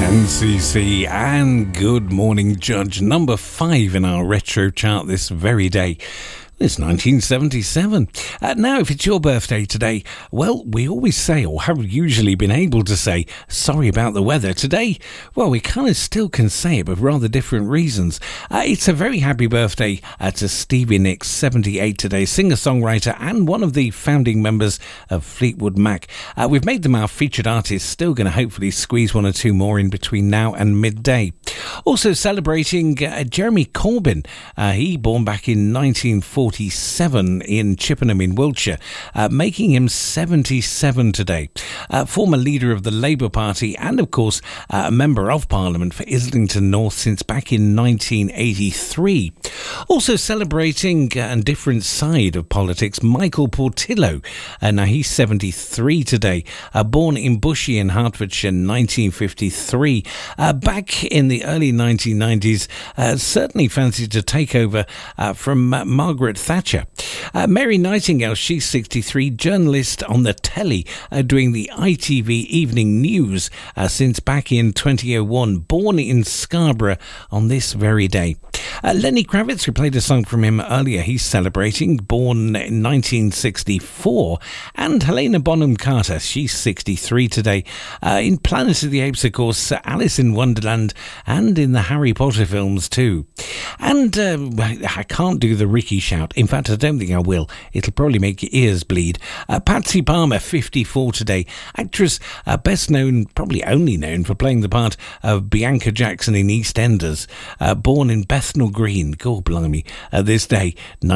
NCC and Good Morning Judge, number 5 in our retro chart this very day. It's 1977. Now, if it's your birthday today, well, we always say, or have usually been able to say, sorry about the weather. Today, well, we kind of still can say it, but for rather different reasons. It's a very happy birthday to Stevie Nicks, 78 today, singer-songwriter and one of the founding members of Fleetwood Mac. We've made them our featured artists, still going to hopefully squeeze one or two more in between now and midday. Also celebrating Jeremy Corbyn. He born back in 1947 in Chippenham in Wiltshire, making him 77 today. Former leader of the Labour Party and, of course, a member of Parliament for Islington North since back in 1983. Also celebrating a different side of politics, Michael Portillo. Now, he's 73 today, born in Bushey in Hertfordshire in 1953. Back in the early 1990s, certainly fancied to take over from Margaret Thatcher. Mary Nightingale, she's 63, journalist on the telly, doing the ITV Evening News since back in 2001, born in Scarborough on this very day. Lenny Kravitz, we played a song from him earlier, he's celebrating, born in 1964. And Helena Bonham Carter, she's 63 today, in Planet of the Apes, of course, Alice in Wonderland, and in the Harry Potter films too. And I can't do the Ricky shout. In fact, I don't think I will. It'll probably make your ears bleed. Patsy Palmer, 54 today. Actress best known, probably only known for playing the part of Bianca Jackson in EastEnders. Born in Bethnal Green, God blimey, this day,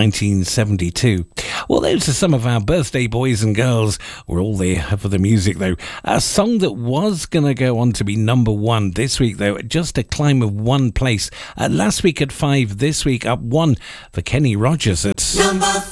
1972. Well, those are some of our birthday boys and girls. We're all there for the music, though. A song that was going to go on to be number 1 this week, though, just a climb of 1 place. Last week at 5, this week up 1 for Kenny Rogers at number 5.